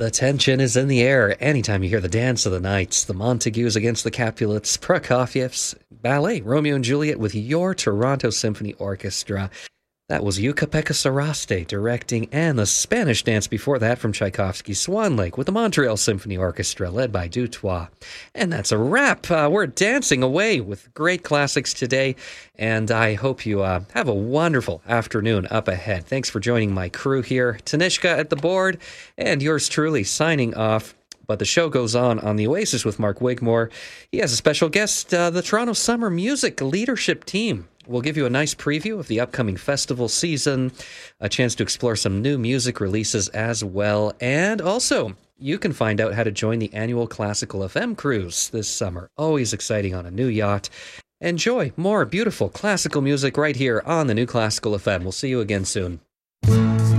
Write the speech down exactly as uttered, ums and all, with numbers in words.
The tension is in the air anytime you hear the dance of the knights, the Montagues against the Capulets, Prokofiev's ballet, Romeo and Juliet with your Toronto Symphony Orchestra. That was Yuka-Pekka Saraste directing, and the Spanish dance before that from Tchaikovsky's Swan Lake with the Montreal Symphony Orchestra led by Dutoit. And that's a wrap. Uh, we're dancing away with great classics today, and I hope you uh, have a wonderful afternoon up ahead. Thanks for joining my crew here. Tanishka at the board, and yours truly signing off. But the show goes on on The Oasis with Mark Wigmore. He has a special guest, uh, the Toronto Summer Music Leadership Team. We'll give you a nice preview of the upcoming festival season, a chance to explore some new music releases as well, and also you can find out how to join the annual Classical F M cruise this summer. Always exciting on a new yacht. Enjoy more beautiful classical music right here on the new Classical F M. We'll see you again soon.